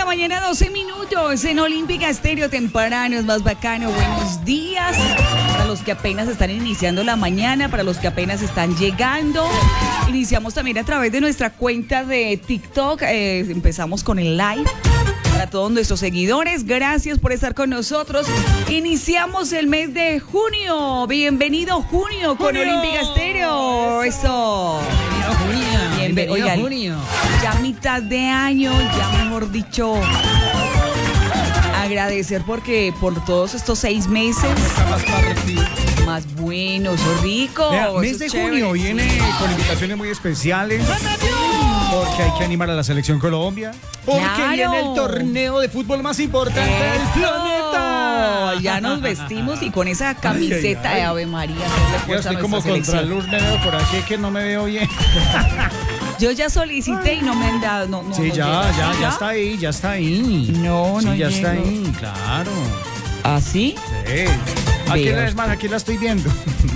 mañana, 12 minutos, en Olímpica Estéreo, temprano, es más bacano. Buenos días para los que apenas están iniciando la mañana, para los que apenas están llegando. Iniciamos también a través de nuestra cuenta de TikTok, empezamos con el live. Para todos nuestros seguidores, gracias por estar con nosotros. Iniciamos el mes de junio. Bienvenido junio con Olímpica Estéreo. Eso. Bienvenido junio. Ya mitad de año, ya mejor dicho. Agradecer porque por todos estos 6 meses más buenos, ricos. Mes de junio viene con invitaciones muy especiales. Porque hay que animar a la selección Colombia. Porque viene el torneo de fútbol más importante del planeta. Ya nos vestimos y con esa camiseta de Ave María. Yo estoy como contra Luz por aquí que no me veo bien. Yo ya solicité y no me han dado. No, sí, ya está ahí, ya está ahí. No, ya está ahí, claro. ¿Ah, sí? Sí. Aquí aquí la estoy viendo.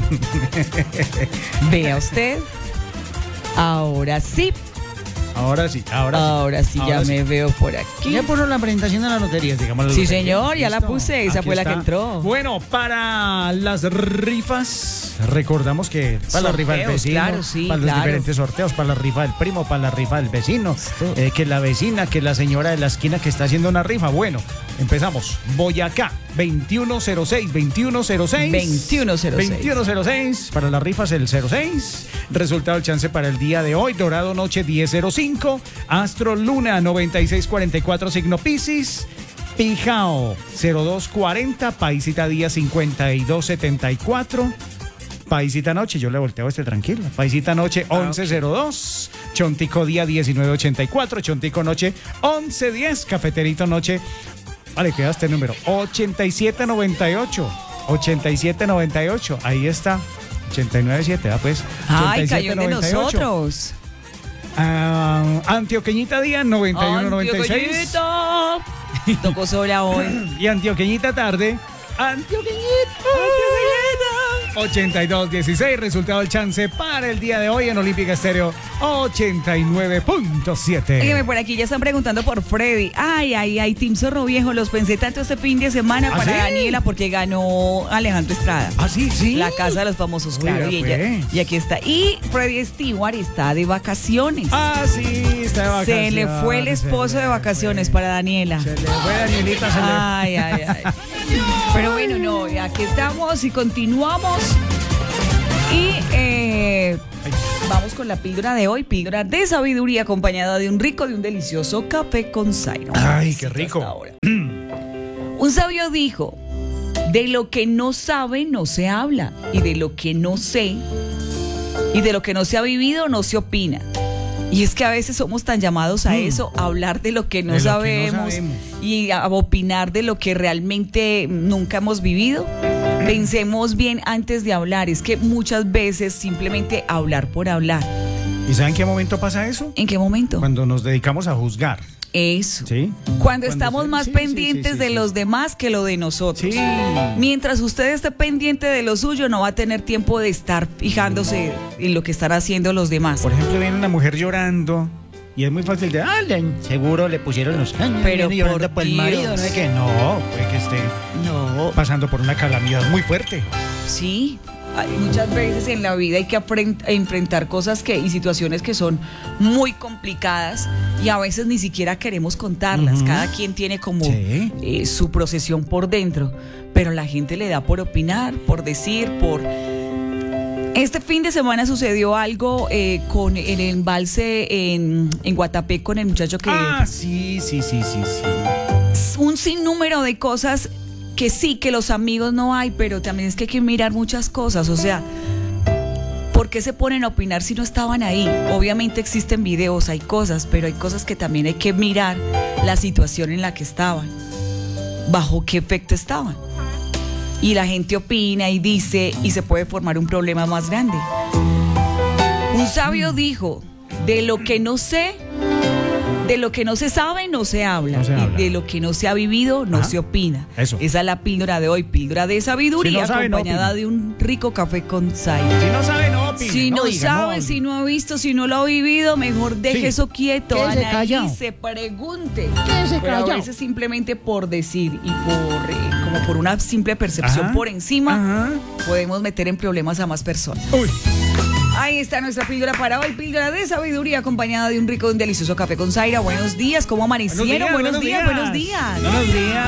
Vea usted. Ahora sí. Ahora sí. Ya me veo por aquí. Ya puso la presentación de las loterías, digamos. Sí, señor, ya la puse. Esa fue la que entró. Bueno, para las rifas, recordamos que para la rifa del vecino, claro, sí, para los diferentes sorteos, para la rifa del primo, para la rifa del vecino, que la vecina, que la señora de la esquina que está haciendo una rifa. Bueno, empezamos. Boyacá, 2106. Para las rifas el 06. Resultado del chance para el día de hoy. Dorado Noche 1005. Astro Luna 9644 signo Piscis. Pijao 0240. Paisita Día 5274. Paisita Noche, yo le volteo tranquilo. Paisita Noche 1102. Chontico Día 1984. Chontico Noche 1110. Cafeterito Noche. Vale, queda este número 8798. Ahí está. 897, pues. Ay, cayó de nosotros. Antioqueñita Día 9196. Tocó sola hoy. Y Antioqueñita Tarde. Antioqueñita 8216. Resultado del chance para el día de hoy en Olímpica Estéreo 89.7. Dígame, por aquí ya están preguntando por Freddy. Ay, Team Zorro Viejo, los pensé tanto este fin de semana para Daniela porque ganó Alejandro Estrada. Sí. La casa de los famosos, claro. Y aquí está. Y Freddy Stewart está de vacaciones. Sí, está de vacaciones. Se le fue el esposo de vacaciones para Daniela. Se le fue Danielita, Ay. Pero bueno, no, aquí estamos y continuamos. Y vamos con la píldora de hoy, píldora de sabiduría acompañada de un delicioso café con Zaino. Ay, qué rico. Un sabio dijo, de lo que no sabe no se habla, y de lo que no sé, y de lo que no se ha vivido no se opina. Y es que a veces somos tan llamados a eso, a hablar de lo que no sabemos y a opinar de lo que realmente nunca hemos vivido. Pensemos bien antes de hablar. Es que muchas veces simplemente hablar por hablar. ¿Y saben qué momento pasa eso? ¿En qué momento? Cuando nos dedicamos a juzgar. Eso. ¿Sí? Cuando estamos más pendientes de los demás que lo de nosotros. Sí. Mientras usted esté pendiente de lo suyo, no va a tener tiempo de estar fijándose en lo que están haciendo los demás. Por ejemplo, viene una mujer llorando y es muy fácil de, seguro le pusieron los años. Pero llorando por el marido, no es que puede que esté pasando por una calamidad muy fuerte. Sí. Muchas veces en la vida hay que enfrentar cosas y situaciones que son muy complicadas y a veces ni siquiera queremos contarlas. Cada quien tiene como su procesión por dentro, pero la gente le da por opinar, por decir, Este fin de semana sucedió algo con el embalse en Guatapé con el muchacho que... Sí. Un sinnúmero de cosas que sí, que los amigos no hay, pero también es que hay que mirar muchas cosas. O sea, ¿por qué se ponen a opinar si no estaban ahí? Obviamente existen videos, hay cosas, pero hay cosas que también hay que mirar la situación en la que estaban, bajo qué efecto estaban. Y la gente opina y dice, y se puede formar un problema más grande. Un sabio dijo, de lo que no se sabe, no se habla. Y de lo que no se ha vivido, no se opina. Eso. Esa es la píldora de hoy, píldora de sabiduría, acompañada de un rico café con Zaino. Si no sabe, no opine, Si no diga, sabe, si no ha visto, si no lo ha vivido, mejor deje Sí. eso quieto, Quédese callado. analice, pregunte. Quédese Pero a callado. veces simplemente por decir y como por una simple percepción Ajá, por encima, ajá. podemos meter en problemas a más personas. Uy. Ahí está nuestra píldora para hoy, píldora de sabiduría acompañada de un rico y un delicioso café con Zaira. Buenos días, ¿cómo amanecieron? Buenos días. Buenos días.